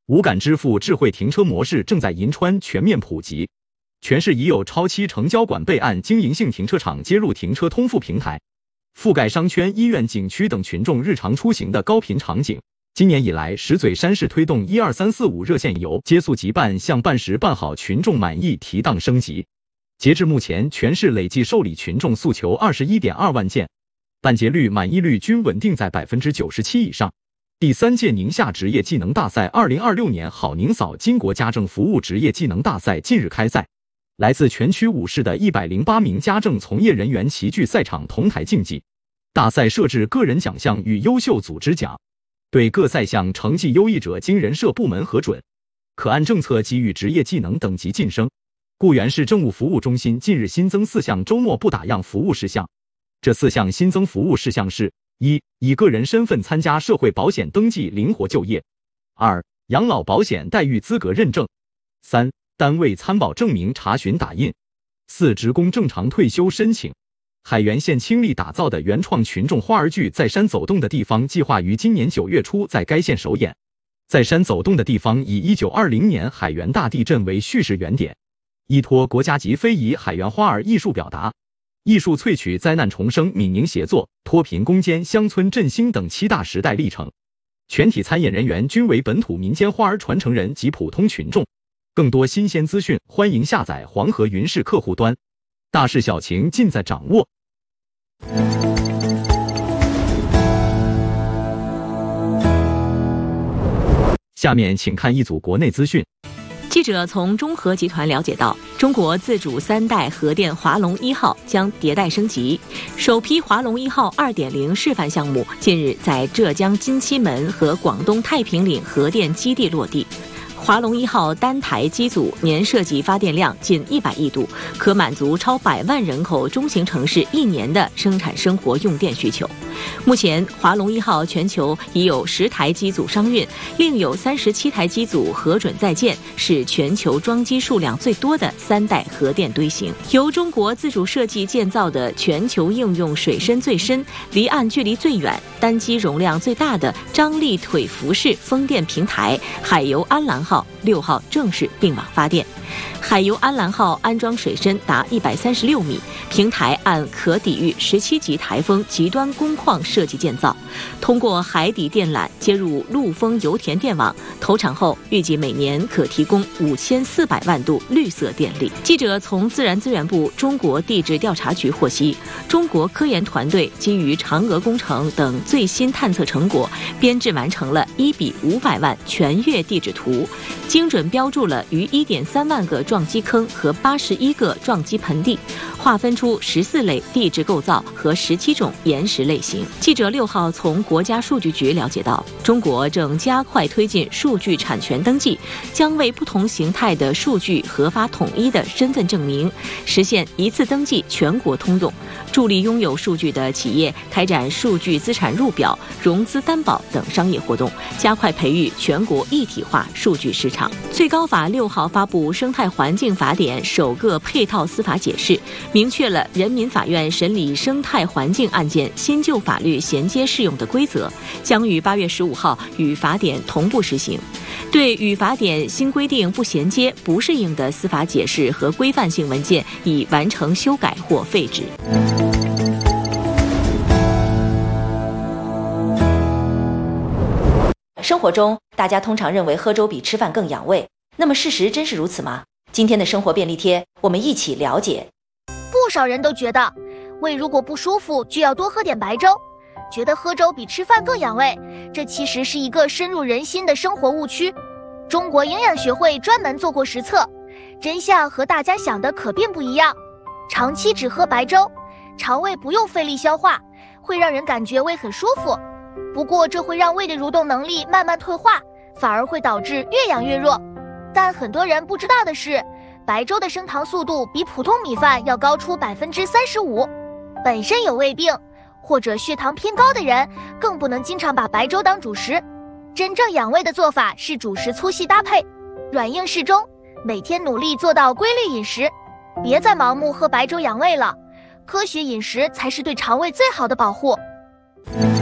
无感支付智慧停车模式正在银川全面普及，全市已有超7成交管备按经营性停车场接入停车通付平台，覆盖商圈、医院、景区等群众日常出行的高频场景。今年以来，石嘴山市推动12345热线游接速即办向办时办好群众满意提档升级。截至目前，全市累计受理群众诉求21.2万件，办结率、满意率均稳定在97%以上。第3届宁夏职业技能大赛2026年好宁嫂金国家政服务职业技能大赛近日开赛，来自全区5市的108名家政从业人员齐聚赛场同台竞技。大赛设置个人奖项与优秀组织奖，对各赛项成绩优异者经人社部门核准，可按政策给予职业技能等级晋升。固原市政务服务中心近日新增4项周末不打烊服务事项，这4项新增服务事项是：1. 以个人身份参加社会保险登记灵活就业； 2. 养老保险待遇资格认证； 3. 单位参保证明查询打印； 4. 职工正常退休申请。海原县倾力打造的原创群众花儿剧《在山走动的地方》计划于今年9月初在该县首演。在山走动的地方以1920年海原大地震为叙事原点，依托国家级非遗海原花儿艺术表达，艺术萃取灾难重生、闽宁协作、脱贫攻坚、乡村振兴等7大时代历程。全体参演人员均为本土民间花儿传承人及普通群众。更多新鲜资讯，欢迎下载黄河云视客户端。大事小情尽在掌握。下面请看一组国内资讯。 记者从中核集团了解到，中国自主3代核电华龙1号将迭代升级，首批华龙1号2.0示范项目近日在浙江金溪门和广东太平岭核电基地落地。华龙1号单台机组年设计发电量近100亿度，可满足超100万人口中型城市1年的生产生活用电需求。目前，华龙1号全球已有10台机组商运，另有37台机组核准在建，是全球装机数量最多的3代核电堆型。由中国自主设计建造的全球应用水深最深、离岸距离最远、单机容量最大的张力腿浮式风电平台海游安澜号6号正式并网发电。海游安澜号安装水深达136米，平台按可抵御17级台风极端工况设计建造，通过海底电缆接入陆丰油田电网，投产后预计每年可提供5400万度绿色电力。记者从自然资源部中国地质调查局获悉，中国科研团队基于嫦娥工程等最新探测成果，编制完成了1:500万全月地质图，精准标注了逾1.3万个撞击坑和81个撞击盆地，划分出14类地质构造和17种岩石类型。记者6号从国家数据局了解到，中国正加快推进数据产权登记，将为不同形态的数据核发统一的身份证明，实现一次登记全国通用，助力拥有数据的企业开展数据资产入表、融资担保等商业活动，加快培育全国一体化数据市场。最高法6号发布《生态环境法典》首个配套司法解释，明确了人民法院审理生态环境案件新旧法律衔接适用的规则，将于8月15号与法典同步实行。对与法典新规定不衔接、不适应的司法解释和规范性文件，已完成修改或废止。 生活中，大家通常认为喝粥比吃饭更养胃，那么事实真是如此吗？今天的生活便利贴，我们一起了解。 不少人都觉得，胃如果不舒服就要多喝点白粥，觉得喝粥比吃饭更养胃，这其实是一个深入人心的生活误区。中国营养学会专门做过实测，真相和大家想的可并不一样。长期只喝白粥，肠胃不用费力消化，会让人感觉胃很舒服。不过这会让胃的蠕动能力慢慢退化，反而会导致越养越弱。但很多人不知道的是，白粥的升糖速度比普通米饭要高出35%。本身有胃病或者血糖偏高的人，更不能经常把白粥当主食。真正养胃的做法是主食粗细搭配，软硬适中，每天努力做到规律饮食，别再盲目喝白粥养胃了。科学饮食才是对肠胃最好的保护。